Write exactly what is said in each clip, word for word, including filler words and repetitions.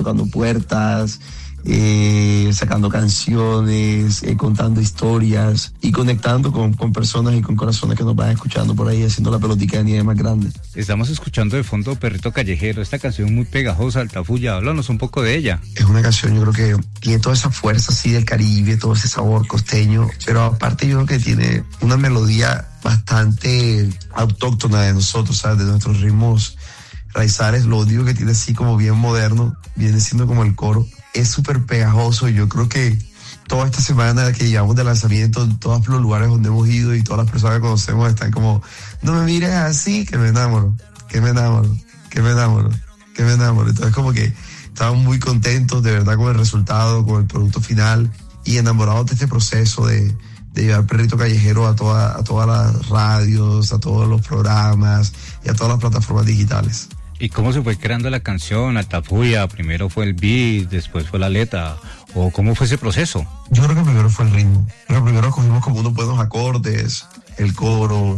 tocando puertas, eh, sacando canciones, eh, contando historias y conectando con, con personas y con corazones que nos van escuchando por ahí, haciendo la pelotica de nieve más grande. Estamos escuchando de fondo Perrito Callejero, esta canción muy pegajosa, Altafulla. Háblanos un poco de ella. Es una canción, yo creo que tiene toda esa fuerza así del Caribe, todo ese sabor costeño, pero aparte yo creo que tiene una melodía bastante autóctona de nosotros, ¿sabes? De nuestros ritmos raizales. Lo único que tiene así como bien moderno, viene siendo como el coro. Es súper pegajoso. Yo creo que toda esta semana que llevamos de lanzamiento, en todos los lugares donde hemos ido y todas las personas que conocemos están como, no me mires así, que me enamoro, que me enamoro, que me enamoro, que me enamoro. Entonces como que estamos muy contentos de verdad con el resultado, con el producto final y enamorados de este proceso de, de llevar Perrito Callejero a, toda, a todas las radios, a todos los programas y a todas las plataformas digitales. ¿Y cómo se fue creando la canción, Altafulla? Primero fue el beat, después fue la letra, ¿o cómo fue ese proceso? Yo creo que primero fue el ritmo. Pero primero cogimos como unos buenos acordes, el coro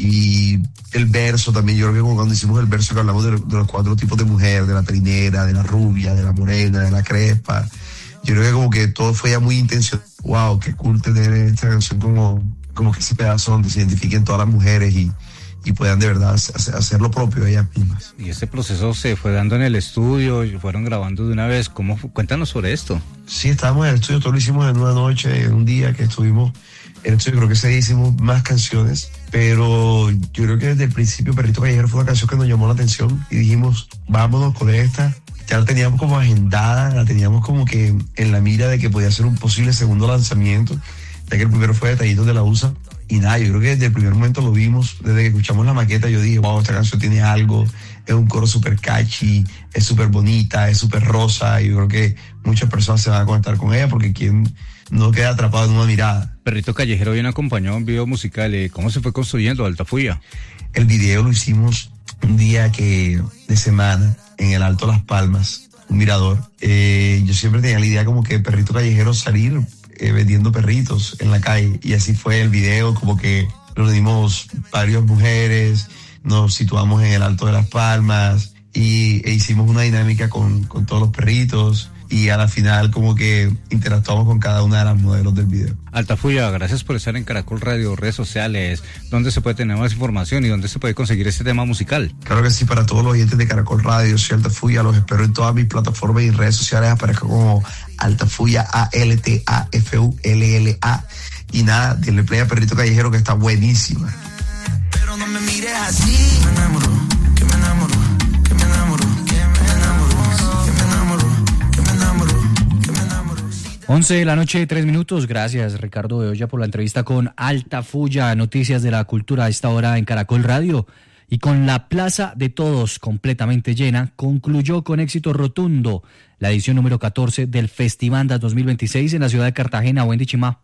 y el verso también. Yo creo que como cuando hicimos el verso que hablamos de, de los cuatro tipos de mujer, de la trinera, de la rubia, de la morena, de la crespa. Yo creo que como que todo fue ya muy intencional. Wow, qué cool tener esta canción como, como que ese pedazo donde se identifiquen todas las mujeres y y puedan de verdad hacer lo propio ellas mismas. Y este proceso se fue dando en el estudio, fueron grabando de una vez. ¿Cómo fue? Cuéntanos sobre esto. Sí, estábamos en el estudio, todo lo hicimos en una noche, en un día que estuvimos en el estudio. Creo que ese día hicimos más canciones, pero yo creo que desde el principio Perrito Callejero fue una canción que nos llamó la atención y dijimos, vámonos con esta. Ya la teníamos como agendada, la teníamos como que en la mira de que podía ser un posible segundo lanzamiento, ya que el primero fue Detallitos de la U S A. Y nada, yo creo que desde el primer momento lo vimos, desde que escuchamos la maqueta yo dije, wow, esta canción tiene algo, es un coro súper catchy, es súper bonita, es súper rosa, y yo creo que muchas personas se van a conectar con ella porque quien no queda atrapado en una mirada. Perrito Callejero viene acompañado en un video musical, ¿cómo se fue construyendo Altafulla? El video lo hicimos un día que de semana en el Alto Las Palmas, un mirador. Eh, yo siempre tenía la idea como que Perrito Callejero salir Eh, vendiendo perritos en la calle, y así fue el video, como que reunimos varias mujeres, nos situamos en el Alto de Las Palmas y e hicimos una dinámica con, con todos los perritos, y a la final como que interactuamos con cada una de las modelos del video. Altafulla, gracias por estar en Caracol Radio, redes sociales, ¿dónde se puede tener más información y dónde se puede conseguir este tema musical? Claro que sí, para todos los oyentes de Caracol Radio, soy Altafulla, los espero en todas mis plataformas y redes sociales, aparezco como Altafulla, A L T A F U L L A, y nada, denle play a Perrito Callejero que está buenísima. Pero no me mires así, me enamoro, que me enamoro, que me enamoro, que me enamoro, que me enamoro, que me enamoro, que me enamoro. once de la noche, tres minutos. Gracias, Ricardo Bedoya, por la entrevista con Altafulla. Noticias de la cultura a esta hora en Caracol Radio. Y con la Plaza de Todos completamente llena, concluyó con éxito rotundo la edición número catorce del Festivandas dos mil veintiséis en la ciudad de Cartagena. Wendy Chimá.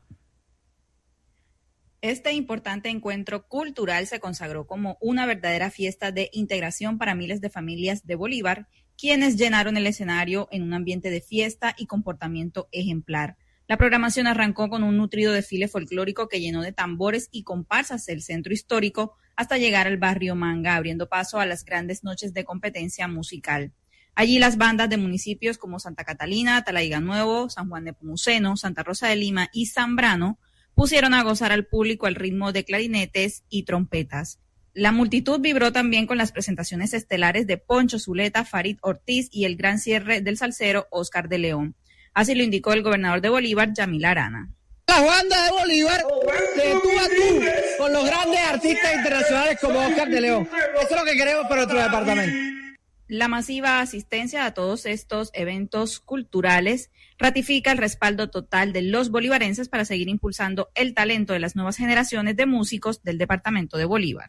Este importante encuentro cultural se consagró como una verdadera fiesta de integración para miles de familias de Bolívar, quienes llenaron el escenario en un ambiente de fiesta y comportamiento ejemplar. La programación arrancó con un nutrido desfile folclórico que llenó de tambores y comparsas el centro histórico hasta llegar al barrio Manga, abriendo paso a las grandes noches de competencia musical. Allí las bandas de municipios como Santa Catalina, Talaiga Nuevo, San Juan de Pomuceno, Santa Rosa de Lima y Zambrano pusieron a gozar al público al ritmo de clarinetes y trompetas. La multitud vibró también con las presentaciones estelares de Poncho Zuleta, Farid Ortiz y el gran cierre del salsero Oscar de León. Así lo indicó el gobernador de Bolívar, Yamil Arana. La banda de Bolívar, de tú a tú, con los grandes artistas internacionales como Oscar de León. Eso es lo que queremos para nuestro departamento. La masiva asistencia a todos estos eventos culturales ratifica el respaldo total de los bolivarenses para seguir impulsando el talento de las nuevas generaciones de músicos del departamento de Bolívar.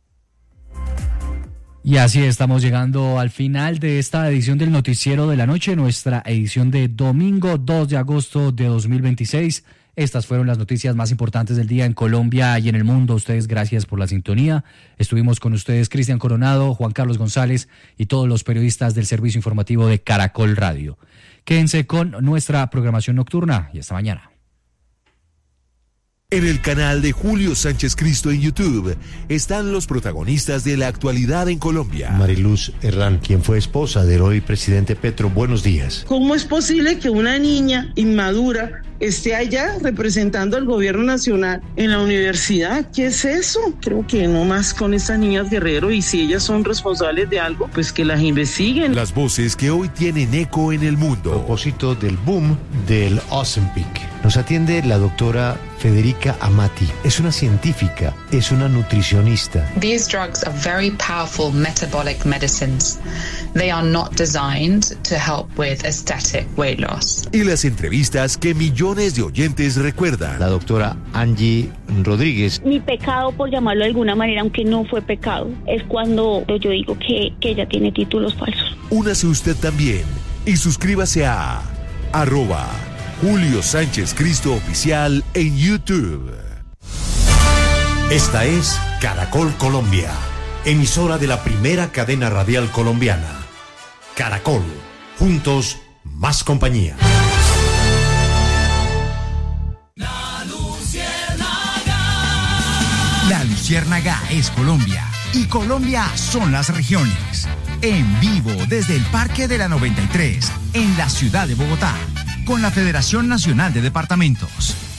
Y así estamos llegando al final de esta edición del Noticiero de la Noche, nuestra edición de domingo dos de agosto de dos mil veintiséis. Estas fueron las noticias más importantes del día en Colombia y en el mundo. Ustedes, gracias por la sintonía. Estuvimos con ustedes Cristian Coronado, Juan Carlos González y todos los periodistas del servicio informativo de Caracol Radio. Quédense con nuestra programación nocturna y hasta mañana. En el canal de Julio Sánchez Cristo en YouTube están los protagonistas de la actualidad en Colombia. Mariluz Herrán, quien fue esposa del hoy presidente Petro, buenos días. ¿Cómo es posible que una niña inmadura esté allá representando al gobierno nacional en la universidad? ¿Qué es eso? Creo que no más con estas niñas Guerrero, y si ellas son responsables de algo, pues que las investiguen. Las voces que hoy tienen eco en el mundo. A propósito del boom del Ozempic, nos atiende la doctora Federica Amati. Es una científica, es una nutricionista. These drugs are very powerful metabolic medicines. They are not designed to help with aesthetic weight loss. Y las entrevistas que millones de oyentes recuerdan. La doctora Angie Rodríguez. Mi pecado, por llamarlo de alguna manera, aunque no fue pecado, es cuando yo digo que, que ella tiene títulos falsos. Únase usted también y suscríbase a arroba Julio Sánchez Cristo Oficial en YouTube. Esta es Caracol Colombia, emisora de la primera cadena radial colombiana. Caracol, juntos, más compañía. La Luciérnaga. La Luciérnaga es Colombia y Colombia son las regiones. En vivo desde el Parque de la noventa y tres, en la ciudad de Bogotá, con la Federación Nacional de Departamentos.